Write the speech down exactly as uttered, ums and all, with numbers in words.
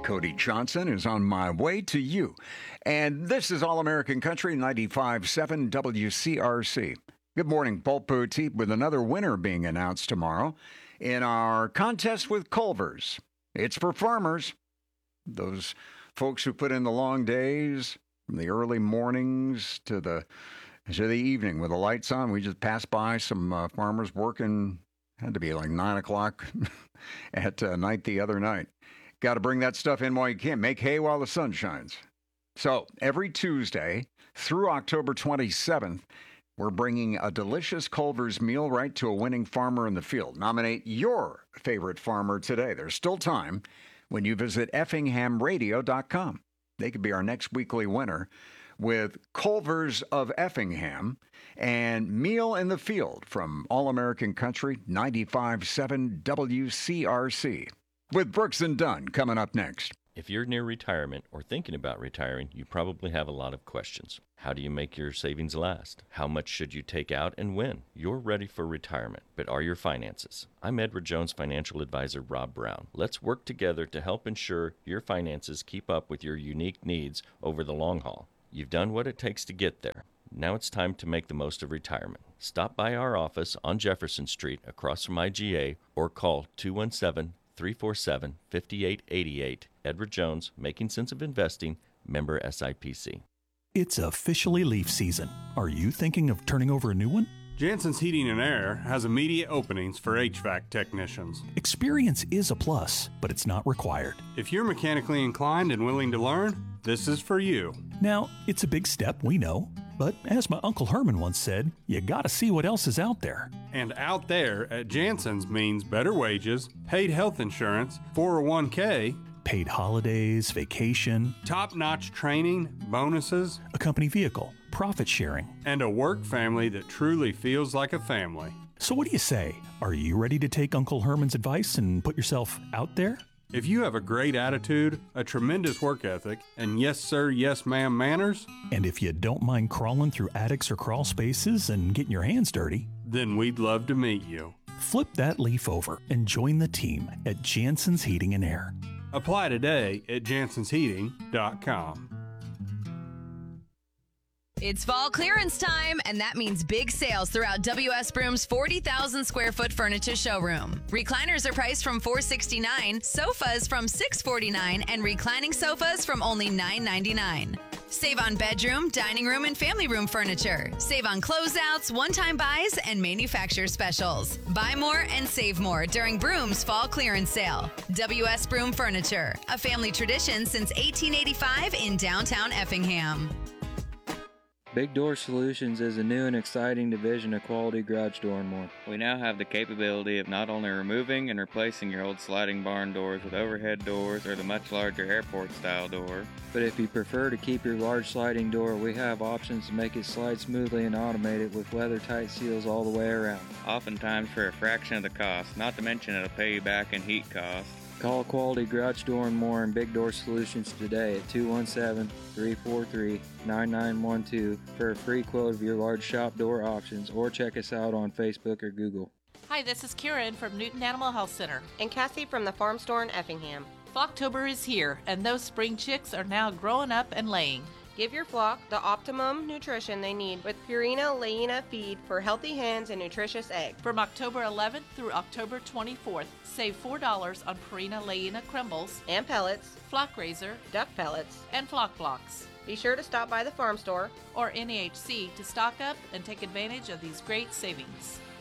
Cody Johnson is on my way to you. And this is All American Country ninety-five point seven W C R C. Good morning, Paul Poteet, with another winner being announced tomorrow in our contest with Culver's. It's for farmers, those folks who put in the long days from the early mornings to the to the evening with the lights on. We just passed by some uh, farmers working, had to be like nine o'clock at uh, night the other night. Got to bring that stuff in while you can. Make hay while the sun shines. So every Tuesday through October twenty-seventh, we're bringing a delicious Culver's meal right to a winning farmer in the field. Nominate your favorite farmer today. There's still time when you visit effingham radio dot com. They could be our next weekly winner with Culver's of Effingham and Meal in the Field from All American Country ninety-five point seven W C R C. With Brooks and Dunn coming up next. If you're near retirement or thinking about retiring, you probably have a lot of questions. How do you make your savings last? How much should you take out and when? You're ready for retirement, but are your finances? I'm Edward Jones financial advisor Rob Brown. Let's work together to help ensure your finances keep up with your unique needs over the long haul. You've done what it takes to get there. Now it's time to make the most of retirement. Stop by our office on Jefferson Street across from I G A or call two one seven, three four seven, five eight eight eight. Edward Jones, Making Sense of Investing, member S I P C. It's officially leaf season. Are you thinking of turning over a new one? Jansen's Heating and Air has immediate openings for H V A C technicians. Experience is a plus, but it's not required. If you're mechanically inclined and willing to learn, this is for you. Now, it's a big step, we know, but as my Uncle Herman once said, you gotta see what else is out there. And out there at Jansen's means better wages, paid health insurance, four oh one k, paid holidays, vacation, top-notch training, bonuses, a company vehicle, profit sharing, and a work family that truly feels like a family. So what do you say? Are you ready to take Uncle Herman's advice and put yourself out there? If you have a great attitude, a tremendous work ethic, and yes sir, yes ma'am manners, and if you don't mind crawling through attics or crawl spaces and getting your hands dirty, then we'd love to meet you. Flip that leaf over and join the team at Jansen's Heating and Air. Apply today at jansens heating dot com. It's fall clearance time, and that means big sales throughout W S Broom's forty thousand square foot furniture showroom. Recliners are priced from four hundred sixty-nine dollars, sofas from six hundred forty-nine dollars, and reclining sofas from only nine hundred ninety-nine dollars. Save on bedroom, dining room, and family room furniture. Save on closeouts, one-time buys, and manufacturer specials. Buy more and save more during Broom's fall clearance sale. W S Broom Furniture, a family tradition since eighteen eighty-five in downtown Effingham. Big Door Solutions is a new and exciting division of Quality Garage Door and More. We now have the capability of not only removing and replacing your old sliding barn doors with overhead doors or the much larger airport-style door, but if you prefer to keep your large sliding door, we have options to make it slide smoothly and automated with weather-tight seals all the way around. Oftentimes for a fraction of the cost, not to mention it'll pay you back in heat costs. Call Quality Garage Door and More and Big Door Solutions today at two one seven, three four three, nine nine one two for a free quote of your large shop door options, or check us out on Facebook or Google. Hi, this is Karen from Newton Animal Health Center. And Cassie from the Farm Store in Effingham. Flocktober is here, and those spring chicks are now growing up and laying. Give your flock the optimum nutrition they need with Purina Leina feed for healthy hens and nutritious eggs. From October eleventh through October twenty-fourth, save four dollars on Purina Leina crumbles and pellets, flock raiser, duck pellets, and flock blocks. Be sure to stop by the farm store or N A H C to stock up and take advantage of these great savings.